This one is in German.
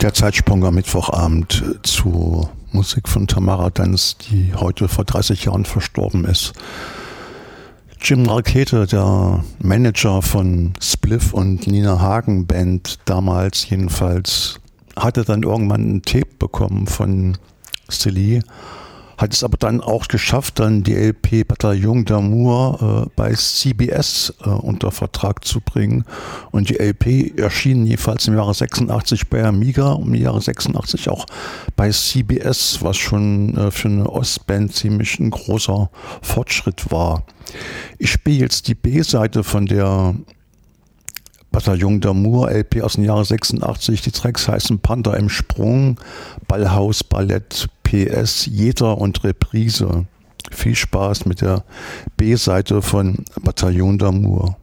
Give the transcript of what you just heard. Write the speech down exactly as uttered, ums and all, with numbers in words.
Der Zeitsprung am Mittwochabend zu Musik von Tamara Danz, die heute vor dreißig Jahren verstorben ist. Jim Rakete, der Manager von Spliff und Nina Hagen Band, damals jedenfalls, hatte dann irgendwann ein Tape bekommen von Silly, hat es aber dann auch geschafft, dann die L P Bataillon d'Amour äh, bei C B S äh, unter Vertrag zu bringen. Und die L P erschien jedenfalls im Jahre sechsundachtzig bei Amiga und im Jahre sechsundachtzig auch bei C B S, was schon äh, für eine Ostband ziemlich ein großer Fortschritt war. Ich spiele jetzt die B-Seite von der Bataillon d'Amour L P aus dem Jahre sechsundachtzig. Die Tracks heißen Panther im Sprung, Ballhaus, Ballett, P S, Jeder und Reprise. Viel Spaß mit der B-Seite von Bataillon d'Amour.